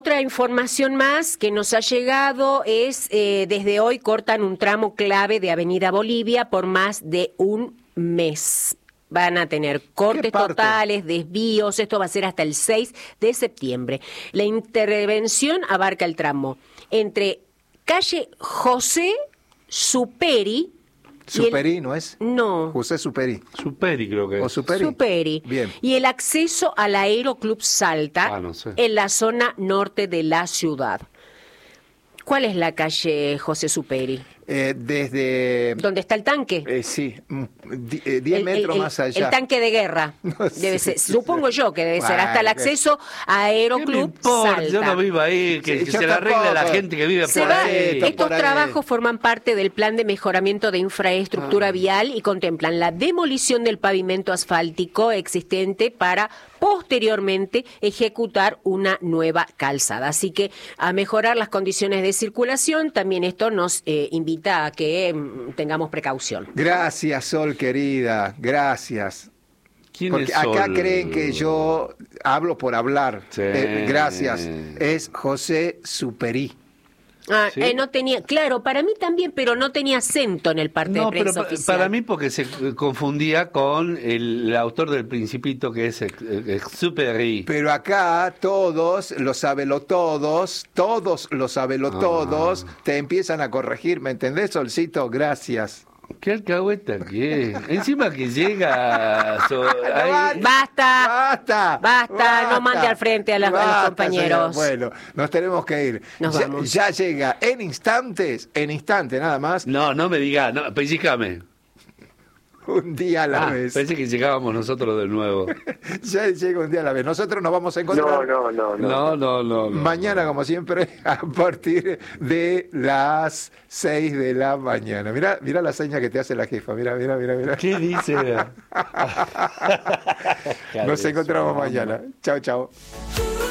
Otra información más que nos ha llegado es, desde hoy cortan un tramo clave de Avenida Bolivia por más de un mes. Van a tener cortes totales, desvíos, esto va a ser hasta el 6 de septiembre. La intervención abarca el tramo entre calle José Superi. ¿Superi no es? No. José Superi. Superi creo que es. ¿O Superi? Superi. Bien. Y el acceso al Aeroclub Salta no sé. en la zona norte de la ciudad. ¿Cuál es la calle José Superi? Desde... ¿Dónde está el tanque? Sí, 10 metros más allá. El tanque de guerra. No Debe sé. ser, supongo yo que debe ser Bueno, hasta el acceso a Aeroclub Salta. Yo no vivo ahí, que Sí, se yo la arregle la tampoco. gente que vive Se por va. ahí. Estos por ahí. trabajos forman parte del plan de mejoramiento de infraestructura vial y contemplan la demolición del pavimento asfáltico existente para posteriormente ejecutar una nueva calzada. Así que a mejorar las condiciones de circulación, también esto nos invita a que tengamos precaución. Gracias, Sol querida, gracias. ¿Quién Porque es acá Sol? creen que yo hablo por hablar. Sí. Gracias. Es José Superi. ¿Sí? No tenía, claro, para mí también, pero no tenía acento en el parte de No, prensa pero oficial. para mí porque se confundía con el autor del Principito, que es Superi. Pero acá todos los sabelotodos, te empiezan a corregir, ¿me entendés, Solcito? Gracias. ¿Qué alcahueta que es? Encima que llega... ahí- Basta, no mande al frente a los compañeros. Señor. Bueno, nos tenemos que ir. Nos vamos. Ya llega en instantes nada más, No me digas, no, pellícame. un día a la vez. Pensé que llegábamos nosotros de nuevo. Ya llega un día a la vez. Nosotros nos vamos a encontrar No. mañana, como siempre, a partir de las 6 de la mañana. Mirá la seña que te hace la jefa. Mirá. ¿Qué dice? Nos encontramos mañana. Chao.